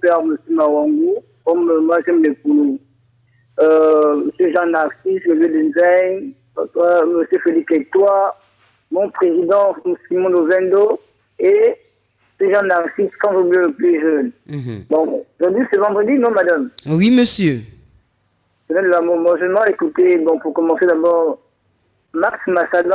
père, M. Mawangou, comme moi j'aime les Koulou. M. Jean-Narcisse, le Denzein, M. Félix Etoile, mon président Simon Novendo et M. Jean-Narcisse, quand vous voulez le plus jeune. Bon, aujourd'hui c'est vendredi, non madame? Oui, monsieur. Je viens de la moment écouter, bon, pour commencer d'abord, Max Massadan,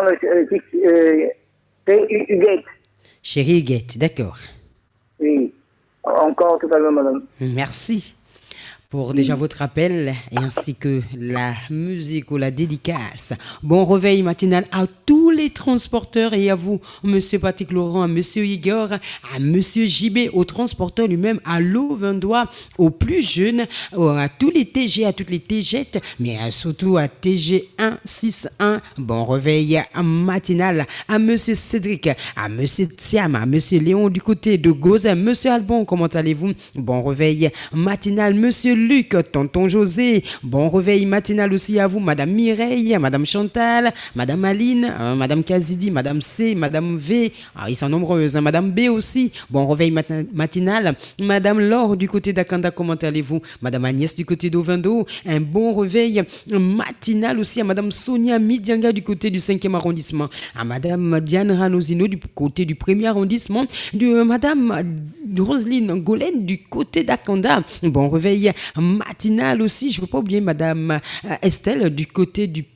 Huguette. Chérie Huguette, d'accord. Oui, encore tout à l'heure, madame. Merci pour déjà votre appel et ainsi que la musique ou la dédicace. Bon réveil matinal à tous les transporteurs et à vous, Monsieur Patrick Laurent, à Monsieur Igor, à Monsieur JB, au transporteur lui-même, à Lauvendois, aux plus jeunes, à tous les TG, à toutes les TG, mais surtout à TG 161. Bon réveil matinal à Monsieur Cédric, à Monsieur Thiam, à Monsieur Léon du côté de Gauze, Monsieur Albon, comment allez-vous? Bon réveil matinal, Monsieur Luc, tonton José, bon réveil matinal aussi à vous, Madame Mireille, Madame Chantal, Madame Aline, Madame Kazidi, Madame C, Madame V, ils sont nombreuses, Madame B aussi, bon réveil matinal, Madame Laure du côté d'Akanda, comment allez-vous? Madame Agnès du côté d'Ovendo, un bon réveil matinal aussi à Madame Sonia Midianga du côté du 5e arrondissement, à Madame Diane Ranozino du côté du 1er arrondissement, Madame Roselyne Golène du côté d'Akanda, bon réveil matinal aussi, je ne veux pas oublier Madame Estelle du côté du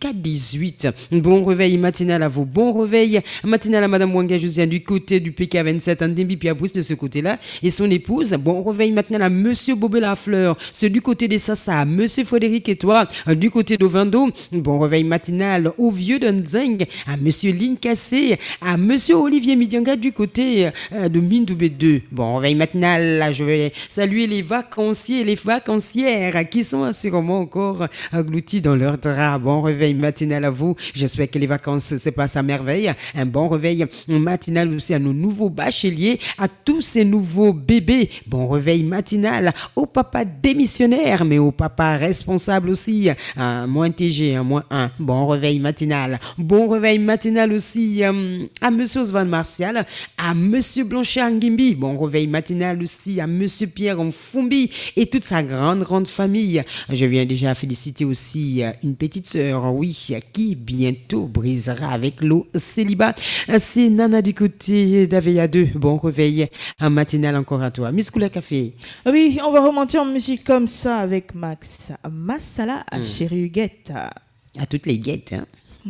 PK18. Bon réveil matinal à vous, bon réveil matinal à Madame Wanga Josiane du côté du PK27, Andembi Piabous de ce côté-là et son épouse. Bon réveil matinal à Monsieur Bobé Lafleur, c'est du côté des Sassa, Monsieur Frédéric Etoile du côté d'Ovendo. Bon réveil matinal au vieux de Nzeng, à Monsieur Lynn Cassé, à Monsieur Olivier Midianga du côté de Mindoubé 2. Bon réveil matinal, là, je vais saluer les vacanciers et les vacancières qui sont assurément encore engloutis dans leur drap. Bon réveil matinal à vous. J'espère que les vacances se passent à merveille. Un bon réveil matinal aussi à nos nouveaux bacheliers, à tous ces nouveaux bébés. Bon réveil matinal au papa démissionnaire, mais au papa responsable aussi. Moins TG, moins 1. Bon réveil matinal. Bon réveil matinal aussi à Monsieur Osvan Martial, à Monsieur Blanchard Ngimbi. Bon réveil matinal aussi à Monsieur Pierre Onfumbi et toute sa grande famille. Je viens déjà féliciter aussi une petite sœur, oui, qui bientôt brisera avec l'eau célibat. C'est Nana du côté d'Aveya 2. Bon réveil matinal encore à toi. Miss Koula Café. Oui, on va remonter en musique comme ça avec Max Massala à Chérie Huguette. À toutes les guettes. Hein.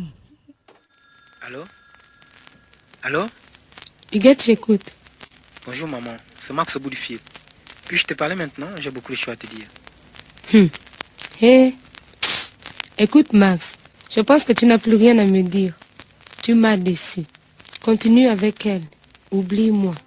Allô? Allô? Huguette, j'écoute. Bonjour maman, c'est Max au bout du fil. Puis-je te parler maintenant? J'ai beaucoup de choses à te dire. Hé, écoute Max, je pense que tu n'as plus rien à me dire. Tu m'as déçu. Continue avec elle. Oublie-moi.